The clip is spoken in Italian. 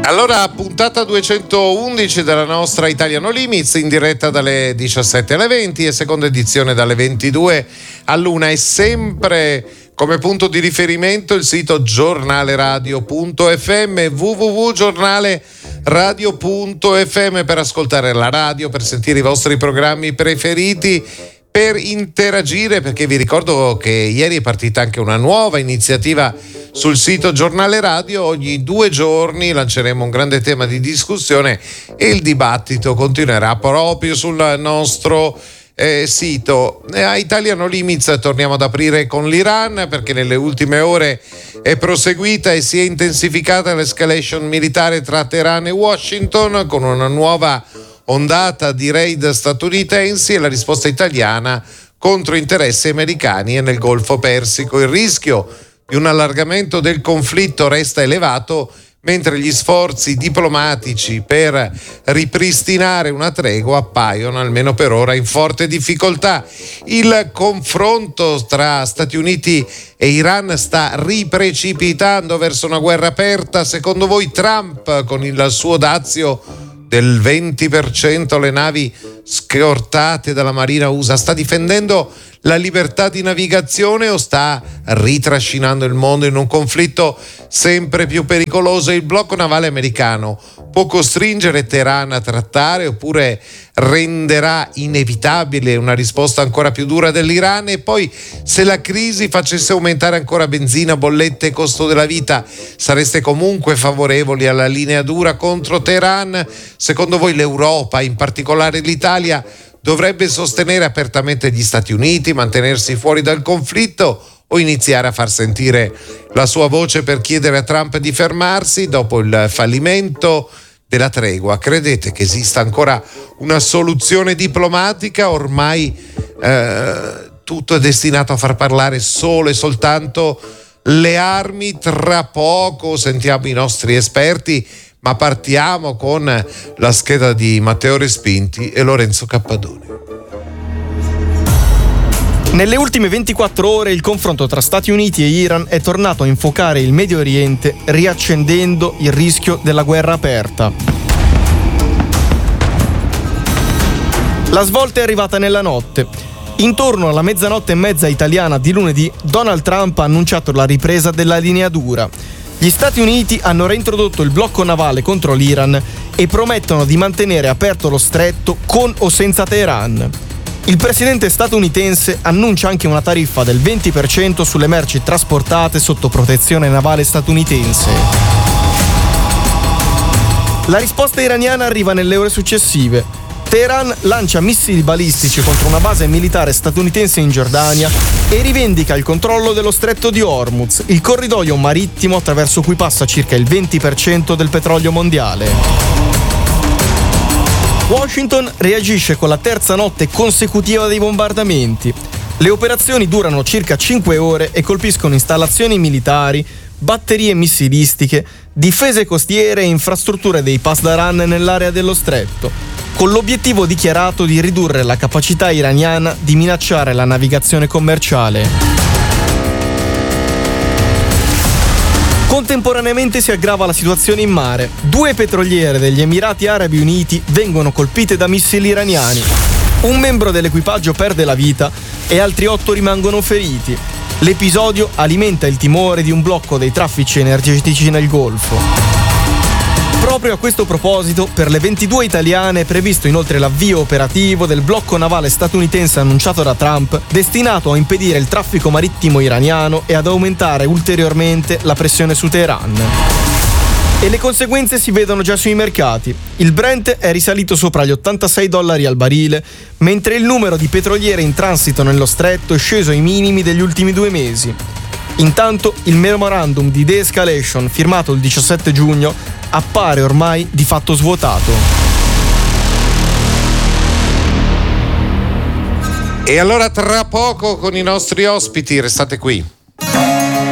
Allora, puntata 211 della nostra Italia No Limits, in diretta dalle 17 alle 20 e seconda edizione dalle 22 all'1, e sempre come punto di riferimento il sito giornaleradio.fm, www.giornaleradio.fm, per ascoltare la radio, per sentire i vostri programmi preferiti, per interagire, perché vi ricordo che ieri è partita anche una nuova iniziativa sul sito Giornale Radio. Ogni 2 giorni lanceremo un grande tema di discussione e il dibattito continuerà proprio sul nostro sito. A Italia No Limits torniamo ad aprire con l'Iran, perché nelle ultime ore è proseguita e si è intensificata l'escalation militare tra Teheran e Washington, con una nuova ondata di raid statunitensi e la risposta italiana contro interessi americani e nel Golfo Persico. Il rischio di un allargamento del conflitto resta elevato, mentre gli sforzi diplomatici per ripristinare una tregua appaiono, almeno per ora, in forte difficoltà. Il confronto tra Stati Uniti e Iran sta riprecipitando verso una guerra aperta. Secondo voi Trump, con il suo dazio del 20% le navi scortate dalla Marina USA, sta difendendo la libertà di navigazione o sta ritrascinando il mondo in un conflitto sempre più pericoloso? Il blocco navale americano può costringere Teheran a trattare, oppure renderà inevitabile una risposta ancora più dura dell'Iran? E poi, se la crisi facesse aumentare ancora benzina, bollette e costo della vita, sareste comunque favorevoli alla linea dura contro Teheran? Secondo voi l'Europa, in particolare l'Italia, dovrebbe sostenere apertamente gli Stati Uniti, mantenersi fuori dal conflitto, o iniziare a far sentire la sua voce per chiedere a Trump di fermarsi dopo il fallimento della tregua? Credete che esista ancora una soluzione diplomatica? Ormai tutto è destinato a far parlare solo e soltanto le armi. Tra poco sentiamo i nostri esperti, ma partiamo con la scheda di Matteo Respinti e Lorenzo Cappadoni. Nelle ultime 24 ore il confronto tra Stati Uniti e Iran è tornato a infuocare il Medio Oriente, riaccendendo il rischio della guerra aperta. La svolta è arrivata nella notte. Intorno alla 00:30 italiana di lunedì, Donald Trump ha annunciato la ripresa della linea dura. Gli Stati Uniti hanno reintrodotto il blocco navale contro l'Iran e promettono di mantenere aperto lo stretto con o senza Teheran. Il presidente statunitense annuncia anche una tariffa del 20% sulle merci trasportate sotto protezione navale statunitense. La risposta iraniana arriva nelle ore successive. Teheran lancia missili balistici contro una base militare statunitense in Giordania e rivendica il controllo dello stretto di Hormuz, il corridoio marittimo attraverso cui passa circa il 20% del petrolio mondiale. Washington reagisce con la terza notte consecutiva dei bombardamenti. Le operazioni durano circa 5 ore e colpiscono installazioni militari, batterie missilistiche, difese costiere e infrastrutture dei Pasdaran nell'area dello stretto, con l'obiettivo dichiarato di ridurre la capacità iraniana di minacciare la navigazione commerciale. Contemporaneamente si aggrava la situazione in mare. 2 petroliere degli Emirati Arabi Uniti vengono colpite da missili iraniani. Un membro dell'equipaggio perde la vita e altri 8 rimangono feriti. L'episodio alimenta il timore di un blocco dei traffici energetici nel Golfo. Proprio a questo proposito, per le 22 italiane è previsto inoltre l'avvio operativo del blocco navale statunitense annunciato da Trump, destinato a impedire il traffico marittimo iraniano e ad aumentare ulteriormente la pressione su Teheran. E le conseguenze si vedono già sui mercati. Il Brent è risalito sopra gli $86 al barile, mentre il numero di petroliere in transito nello stretto è sceso ai minimi degli ultimi 2 mesi. Intanto il memorandum di de-escalation firmato il 17 giugno appare ormai di fatto svuotato. E allora tra poco con i nostri ospiti, restate qui.